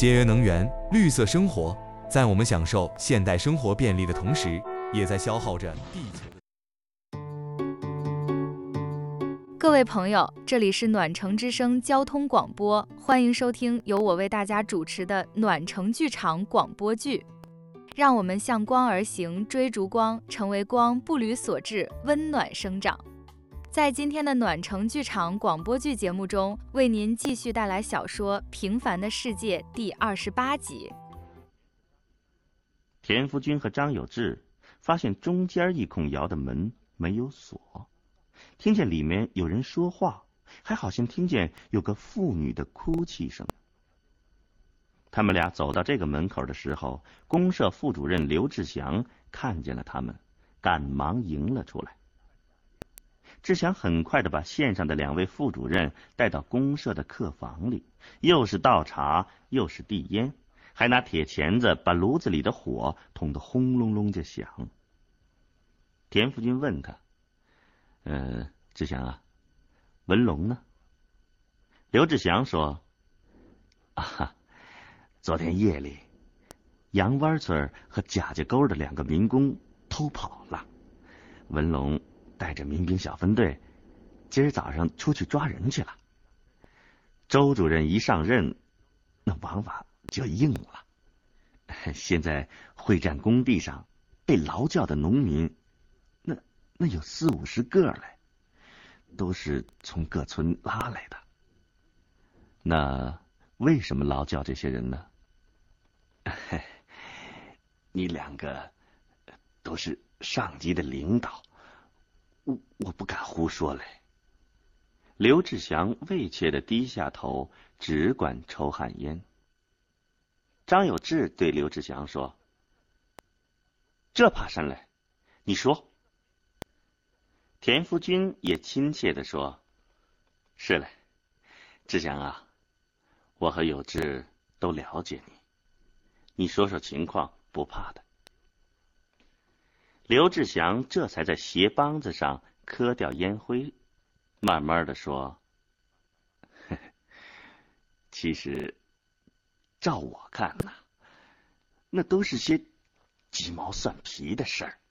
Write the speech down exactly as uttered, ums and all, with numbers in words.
节约能源，绿色生活，在我们享受现代生活便利的同时，也在消耗着地球的。 各位朋友，这里是暖城之声交通广播，欢迎收听由我为大家主持的暖城剧场广播剧。让我们向光而行，追逐光，成为光，步履所至，温暖生长。在今天的暖城剧场广播剧节目中，为您继续带来小说《平凡的世界》第二十八集。 田福军和张有志发现中间一孔窑的门没有锁，听见里面有人说话，还好像听见有个妇女的哭泣声。他们俩走到这个门口的时候，公社副主任刘志祥看见了他们，赶忙迎了出来。志祥很快地把县上的两位副主任带到公社的客房里，又是倒茶又是递烟，还拿铁钳子把炉子里的火捅得轰隆隆就响。田福军问他：呃，志祥啊，文龙呢？刘志祥说：啊，昨天夜里杨湾村和贾家沟的两个民工偷跑了，文龙带着民兵小分队今儿早上出去抓人去了。周主任一上任，那王法就硬了。现在会战工地上被劳教的农民那那有四五十个来，都是从各村拉来的。那为什么劳教这些人呢？你两个都是上级的领导，我我不敢胡说嘞。刘志祥畏怯地低下头，只管抽旱烟。张有志对刘志祥说：这爬山来，你说。田福军也亲切地说：是嘞，志祥啊，我和有志都了解你，你说说情况，不怕的。刘志祥这才在鞋帮子上磕掉烟灰，慢慢的说：呵呵，其实照我看呐、那都是些鸡毛蒜皮的事儿。